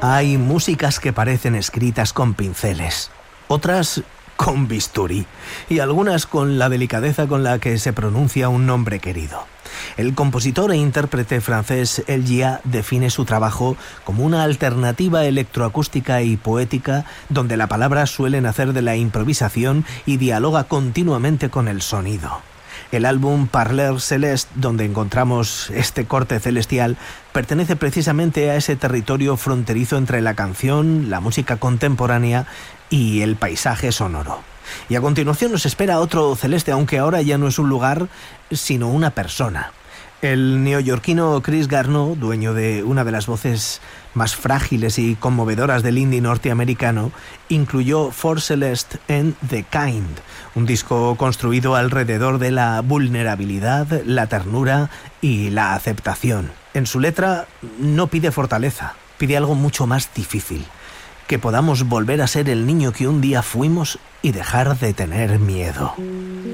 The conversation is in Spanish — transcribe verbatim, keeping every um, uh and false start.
Hay músicas que parecen escritas con pinceles, otras con bisturí, y algunas con la delicadeza con la que se pronuncia un nombre querido. El compositor e intérprete francés El Gia define su trabajo como una alternativa electroacústica y poética donde la palabra suele nacer de la improvisación y dialoga continuamente con el sonido. El álbum Parleur Céleste, donde encontramos este corte celestial, pertenece precisamente a ese territorio fronterizo entre la canción, la música contemporánea y el paisaje sonoro. Y a continuación nos espera otro celeste, aunque ahora ya no es un lugar, sino una persona. El neoyorquino Chris Garneau, dueño de una de las voces más frágiles y conmovedoras del indie norteamericano, incluyó For Celeste en The Kind, un disco construido alrededor de la vulnerabilidad, la ternura y la aceptación. En su letra no pide fortaleza, pide algo mucho más difícil: que podamos volver a ser el niño que un día fuimos y dejar de tener miedo.